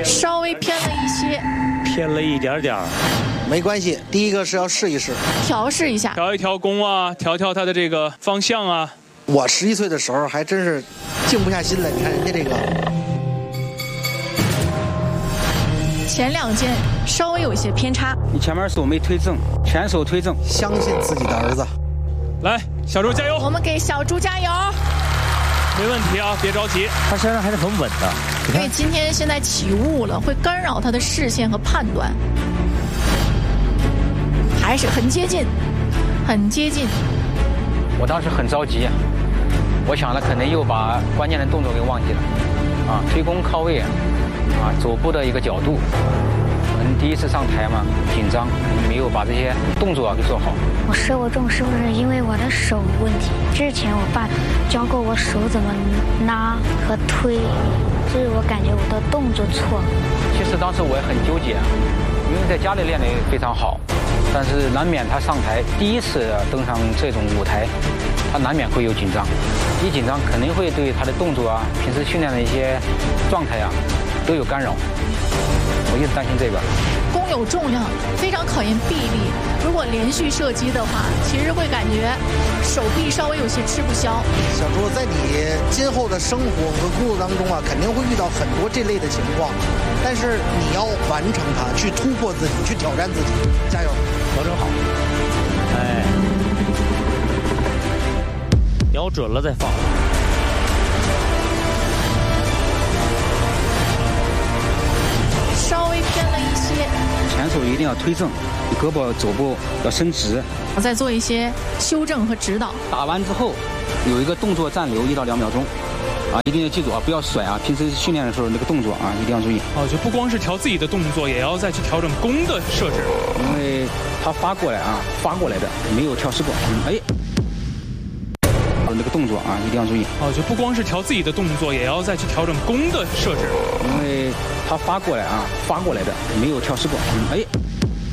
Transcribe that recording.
稍微偏了一些， 偏了一点点。 没关系，第一个是要试一试， 调试一下， 调一调弓啊，调调它的这个方向啊。 我11岁的时候还真是静不下心来，你看人家这个。 前2件稍微有一些偏差。 你前面手没推正，全手推正， 相信自己的儿子。 来，小猪加油！ 我们给小猪加油！ 没问题啊，别着急， 他身上还是很稳的。 因为今天现在起雾了，会干扰他的视线和判断，还是很接近，很接近。 我当时很着急，我想了可能又把关键的动作给忘记了，啊，推弓靠位，啊，左步的一个角度，可能第一次上台嘛，紧张，没有把这些动作给做好。 我射不中是不是因为我的手问题？之前我爸教过我手怎么拉和推，所以我感觉我的动作错了。 其实当时我也很纠结，因为在家里练得非常好，但是难免他上台第一次登上这种舞台，他难免会有紧张，一紧张肯定会对他的动作啊、平时训练的一些状态啊都有干扰。我一直担心这个。 弓有重量，非常考验臂力。如果连续射击的话，其实会感觉手臂稍微有些吃不消。 小猪，在你今后的生活和工作当中啊，肯定会遇到很多这类的情况，但是你要完成它，去突破自己，去挑战自己，加油， 调整好。 哎，瞄准了再放。 稍微偏了一些， 前手一定要推正，胳膊肘部要伸直。 我再做一些修正和指导。 打完之后有一个动作暂留1到2秒钟，啊，一定要记住啊，不要甩啊！平时训练的时候那个动作啊，一定要注意。 哦，就不光是调自己的动作，也要再去调整弓的设置。 因为他发过来啊，发过来的没有跳失过，哎。那个动作啊，一定要注意。 哦，就不光是调自己的动作，也要再去调整弓的设置。 因为他发过来啊，发过来的没有跳失过，哎。